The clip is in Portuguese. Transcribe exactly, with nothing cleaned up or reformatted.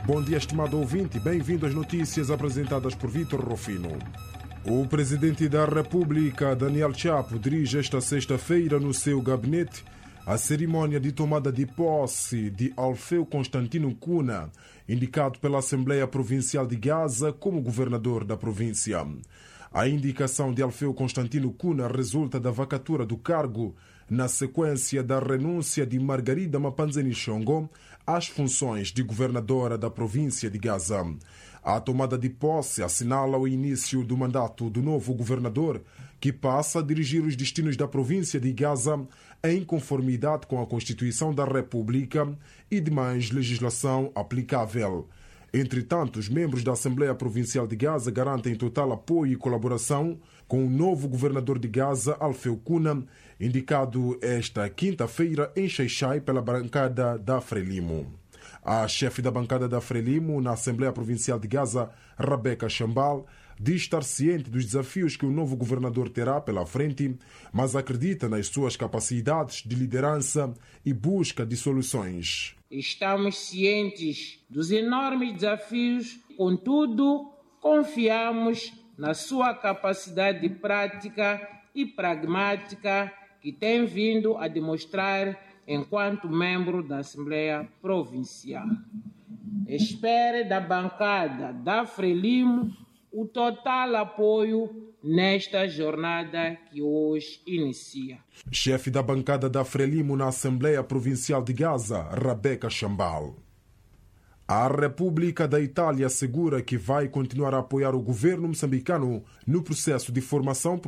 Bom dia, estimado ouvinte. Bem-vindo às notícias apresentadas por Vítor Rufino. O presidente da República, Daniel Chapo, dirige esta sexta-feira no seu gabinete a cerimônia de tomada de posse de Alfeu Constantino Cunha, indicado pela Assembleia Provincial de Gaza como governador da província. A indicação de Alfeu Constantino Cunha resulta da vacatura do cargo na sequência da renúncia de Margarida Mapanzeni Shongo às funções de governadora da província de Gaza. A tomada de posse assinala o início do mandato do novo governador, que passa a dirigir os destinos da província de Gaza em conformidade com a Constituição da República e demais legislação aplicável. Entretanto, os membros da Assembleia Provincial de Gaza garantem total apoio e colaboração com o novo governador de Gaza, Alfeu Cunha, indicado esta quinta-feira em Xai-Xai pela bancada da Frelimo. A chefe da bancada da Frelimo na Assembleia Provincial de Gaza, Rabeca Chambal, diz estar ciente dos desafios que o novo governador terá pela frente, mas acredita nas suas capacidades de liderança e busca de soluções. Estamos cientes dos enormes desafios, contudo, confiamos na sua capacidade prática e pragmática que tem vindo a demonstrar enquanto membro da Assembleia Provincial. Espere da bancada da Frelimo o total apoio nesta jornada que hoje inicia. Chefe da bancada da Frelimo na Assembleia Provincial de Gaza, Rabeca Chambal. A República da Itália assegura que vai continuar a apoiar o governo moçambicano no processo de formação